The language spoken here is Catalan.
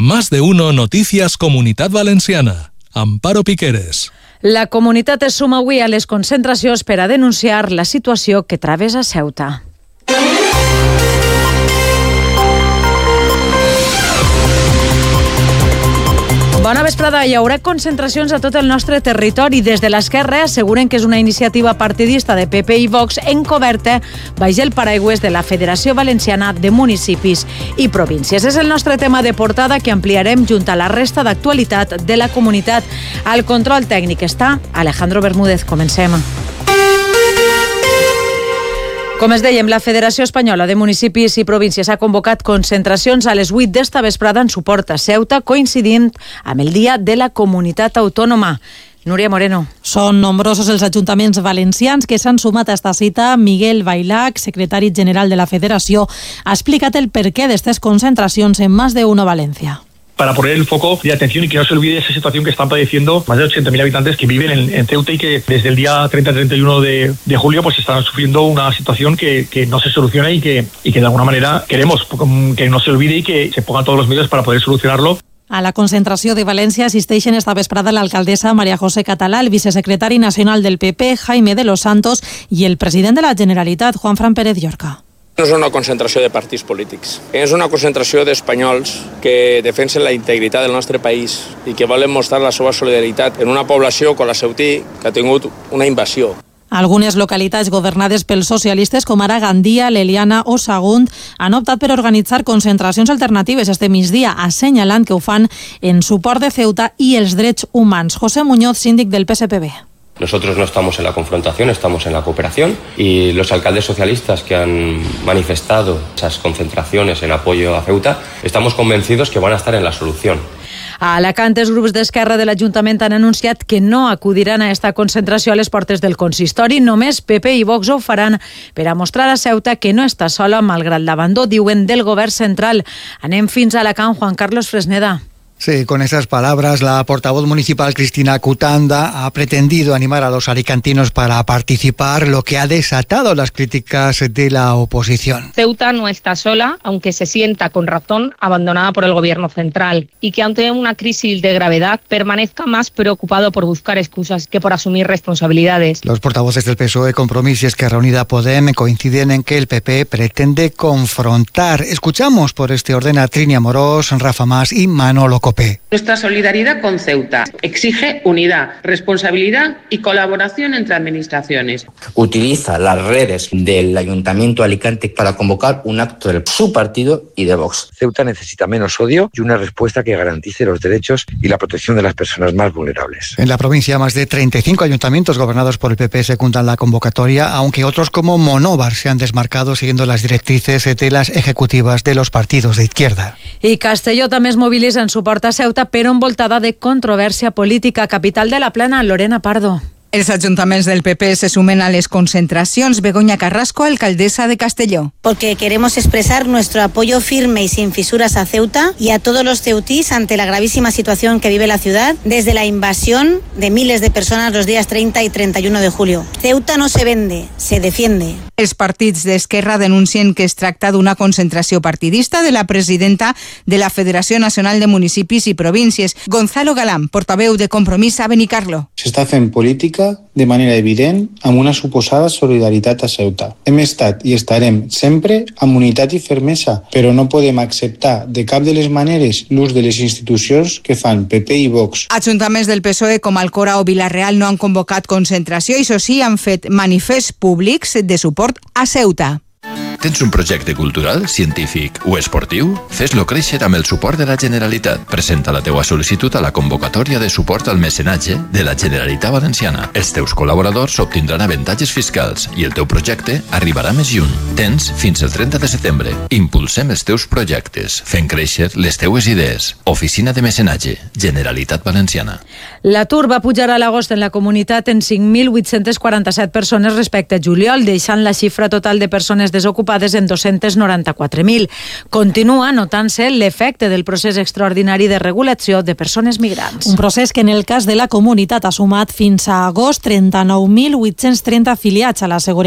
Más de uno Noticias Comunitat Valenciana. Amparo Piqueres. La comunitat es suma avui a les concentracions per a denunciar la situació que travessa Ceuta. Bona vesprada. Hi haurà concentracions a tot el nostre territori. Des de l'Esquerra asseguren que és una iniciativa partidista de PP i Vox encoberta baix el paraigües de la Federació Valenciana de Municipis i Províncies. És el nostre tema de portada que ampliarem junt a la resta d'actualitat de la comunitat. Al control tècnic està Alejandro Bermúdez. Comencem. Com es dèiem, la Federació Espanyola de Municipis i Províncies ha convocat concentracions a les 8 d'esta vesprada en suport a Ceuta, coincidint amb el Dia de la Comunitat Autònoma. Núria Moreno. Són nombrosos els ajuntaments valencians que s'han sumat a esta cita. Miguel Bailac, secretari general de la Federació, ha explicat el perquè d'estes concentracions en Más de Uno Valencia. Para poner el foco de atención y que no se olvide esa situación que están padeciendo más de 80.000 habitantes que viven en Ceuta y que desde el día 30-31 de julio pues están sufriendo una situación que no se soluciona y que de alguna manera queremos que no se olvide y que se pongan todos los medios para poder solucionarlo. A la concentració de València assisteixen esta vesprada l'alcaldessa María José Català, el vicesecretari nacional del PP, Jaime de los Santos, i el president de la Generalitat, Juanfran Pérez Llorca. No és una concentració de partits polítics, és una concentració d'espanyols que defensen la integritat del nostre país i que volen mostrar la seva solidaritat en una població com la Ceutí que ha tingut una invasió. Algunes localitats governades pels socialistes, com ara Gandia, l'Eliana o Sagunt, han optat per organitzar concentracions alternatives este migdia, assenyalant que ho fan en suport de Ceuta i els drets humans. José Muñoz, síndic del PSPB. Nosotros no estamos en la confrontación, estamos en la cooperación y los alcaldes socialistas que han manifestado esas concentraciones en apoyo a Ceuta, estamos convencidos que van a estar en la solución. A Alacant, els grups d'Esquerra de l'Ajuntament han anunciat que no acudiran a esta concentració a les portes del consistori. Només PP i Vox ho faran per a mostrar a Ceuta que no està sola malgrat l'abandó, diuen, del govern central. Anem fins a Alacant. Juan Carlos Fresneda. Sí, con esas palabras, la portavoz municipal Cristina Cutanda ha pretendido animar a los alicantinos para participar, lo que ha desatado las críticas de la oposición. Ceuta no está sola, aunque se sienta con razón abandonada por el gobierno central y que ante una crisis de gravedad permanezca más preocupado por buscar excusas que por asumir responsabilidades. Los portavoces del PSOE, Compromís y Esquerra Unida Podem coinciden en que el PP pretende confrontar. Escuchamos por este orden a Trini Amorós, Rafa Mas y Manolo Copé. Nuestra solidaridad con Ceuta exige unidad, responsabilidad y colaboración entre administraciones. Utiliza las redes del Ayuntamiento de Alicante para convocar un acto de su partido y de Vox. Ceuta necesita menos odio y una respuesta que garantice los derechos y la protección de las personas más vulnerables. En la provincia, más de 35 ayuntamientos gobernados por el PP secundan la convocatoria, aunque otros como Monóvar se han desmarcado siguiendo las directrices de las ejecutivas de los partidos de izquierda. I Castelló també es mobilitza en suport a Ceuta, però envoltada de controvèrsia política. Capital de la Plana, Lorena Pardo. Els ajuntaments del PP se sumen a les concentracions. Begoña Carrasco, alcaldesa de Castelló. Porque queremos expresar nuestro apoyo firme y sin fisuras a Ceuta y a todos los ceutís ante la gravísima situación que vive la ciudad desde la invasión de miles de personas los días 30 y 31 de julio. Ceuta no se vende, se defiende. Els partits d'Esquerra denuncien que es tracta d'una concentració partidista de la presidenta de la Federació Nacional de Municipis i Províncies, Gonzalo Galán, portaveu de Compromís a Benicarlo. S'està fent política de manera evident amb una suposada solidaritat a Ceuta. Hem estat i estarem sempre amb unitat i fermesa, però no podem acceptar de cap de les maneres l'ús de les institucions que fan PP i Vox. Ajuntaments del PSOE com Alcora o Vila-real no han convocat concentració i, això sí, han fet manifests públics de suport a Ceuta. Tens un projecte cultural, científic o esportiu? Fes-lo créixer amb el suport de la Generalitat. Presenta la teua sol·licitud a la convocatòria de suport al mecenatge de la Generalitat Valenciana. Els teus col·laboradors obtindran avantatges fiscals i el teu projecte arribarà més lluny. Tens fins el 30 de setembre. Impulsem els teus projectes, fent créixer les teues idees. Oficina de Mecenatge, Generalitat Valenciana. L'atur va pujar a l'agost en la comunitat en 5.847 persones respecte a juliol, deixant la xifra total de persones desocupades en 294.000. Continua notant-se l'efecte del procés extraordinari de regulació de persones migrants. Un procés que en el cas de la comunitat ha sumat fins a agost 39.830 afiliats a la Seguretat